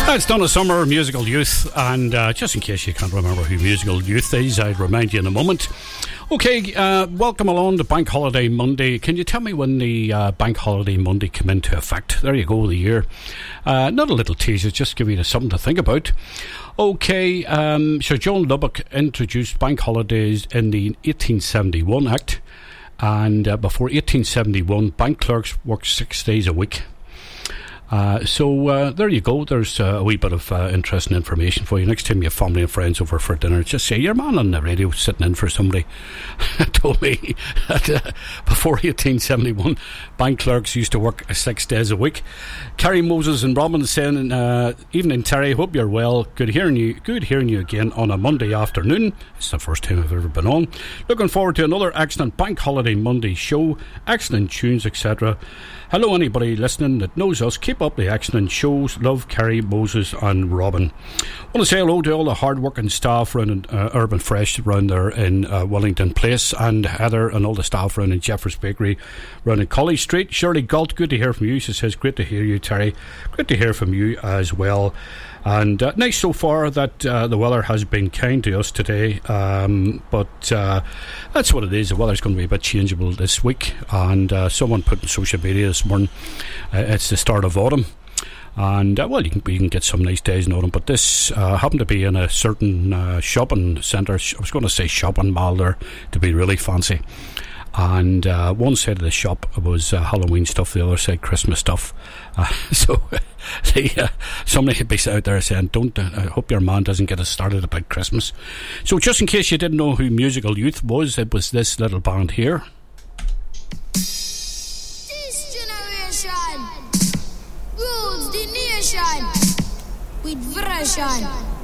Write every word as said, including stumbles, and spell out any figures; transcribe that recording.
That's Donna Summer, Musical Youth, and uh, just in case you can't remember who Musical Youth is, I'll remind you in a moment. Okay, uh, welcome along to Bank Holiday Monday. Can you tell me when the uh, Bank Holiday Monday came into effect? There you go, the year. Uh, not a little teaser, just give you something to think about. Okay, um, Sir John Lubbock introduced bank holidays in the eighteen seventy-one Act, and uh, before eighteen seventy-one, bank clerks worked six days a week. Uh, so uh, there you go. There's uh, a wee bit of uh, interesting information for you. Next time you have family and friends over for dinner, just say, your man on the radio sitting in for somebody told me that uh, before eighteen seventy-one, bank clerks used to work six days a week. Terry Moses and Robin saying, uh, evening Terry, hope you're well. Good hearing you. Good hearing you again on a Monday afternoon. It's the first time I've ever been on. Looking forward to another excellent Bank Holiday Monday show. Excellent tunes, et cetera. Hello, anybody listening that knows us. Keep up the excellent shows. Love, Kerry, Moses and Robin. I want to say hello to all the hard-working staff around uh, Urban Fresh around there in uh, Wellington Place, and Heather and all the staff around in Jeffers Bakery around in Colley Street. Shirley Galt, good to hear from you. She says, great to hear you, Terry. Great to hear from you as well. And uh, nice so far that uh, the weather has been kind to us today, um, but uh, that's what it is. The weather's going to be a bit changeable this week, and uh, someone put in social media this morning, uh, it's the start of autumn, and uh, well, you can, you can get some nice days in autumn, but this uh, happened to be in a certain uh, shopping centre. I was going to say shopping mall there to be really fancy, and uh, one side of the shop was uh, Halloween stuff, the other side Christmas stuff. Uh, so the, uh, somebody could be out there saying, don't, uh, I hope your man doesn't get us started about Christmas. So just in case you didn't know who Musical Youth was, it was this little band here. This generation rules the nation with version.